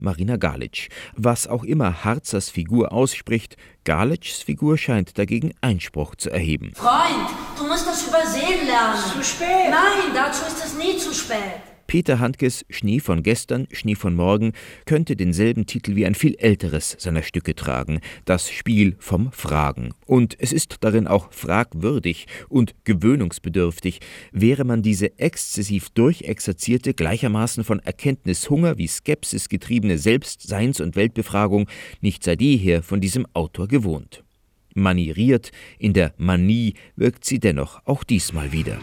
Marina Galić. Was auch immer Harzers Figur ausspricht, Galics Figur scheint dagegen Einspruch zu erheben. Freund, du musst das übersehen lernen. Zu spät. Nein, dazu ist es nie zu spät. Peter Handkes Schnee von gestern, Schnee von morgen könnte denselben Titel wie ein viel älteres seiner Stücke tragen, das Spiel vom Fragen. Und es ist darin auch fragwürdig und gewöhnungsbedürftig, wäre man diese exzessiv durchexerzierte, gleichermaßen von Erkenntnishunger wie Skepsis getriebene Selbstseins- und Weltbefragung nicht seit jeher von diesem Autor gewohnt. Manieriert, in der Manie wirkt sie dennoch auch diesmal wieder.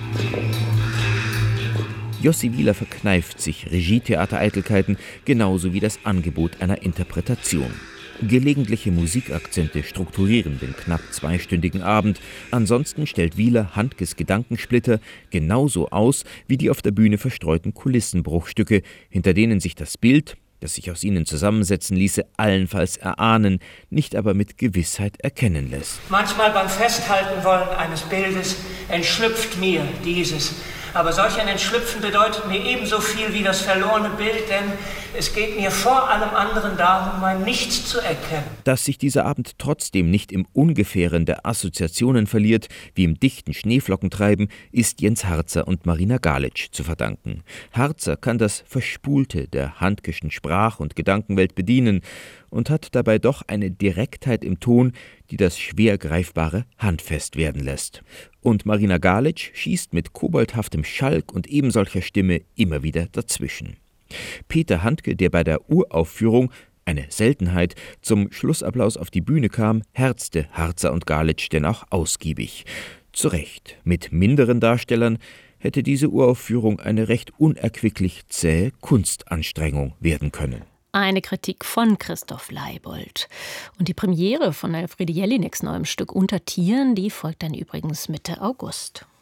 Jossi Wieler verkneift sich Regietheatereitelkeiten genauso wie das Angebot einer Interpretation. Gelegentliche Musikakzente strukturieren den knapp zweistündigen Abend. Ansonsten stellt Wieler Handkes Gedankensplitter genauso aus wie die auf der Bühne verstreuten Kulissenbruchstücke, hinter denen sich das Bild, das sich aus ihnen zusammensetzen ließe, allenfalls erahnen, nicht aber mit Gewissheit erkennen lässt. Manchmal beim Festhalten wollen eines Bildes entschlüpft mir dieses. Aber solch ein Entschlüpfen bedeutet mir ebenso viel wie das verlorene Bild, denn es geht mir vor allem anderen darum, mein Nichts zu erkennen. Dass sich dieser Abend trotzdem nicht im Ungefähren der Assoziationen verliert, wie im dichten Schneeflockentreiben, ist Jens Harzer und Marina Galić zu verdanken. Harzer kann das Verspulte der handkeschen Sprach- und Gedankenwelt bedienen und hat dabei doch eine Direktheit im Ton, die das schwer Greifbare handfest werden lässt. Und Marina Galić schießt mit koboldhaftem Schalk und ebensolcher Stimme immer wieder dazwischen. Peter Handke, der bei der Uraufführung, eine Seltenheit, zum Schlussapplaus auf die Bühne kam, herzte Harzer und Galić denn auch ausgiebig. Zu Recht, mit minderen Darstellern hätte diese Uraufführung eine recht unerquicklich zähe Kunstanstrengung werden können. Eine Kritik von Christoph Leibold. Und die Premiere von Elfriede Jelineks neuem Stück Unter Tieren, die folgt dann übrigens Mitte August.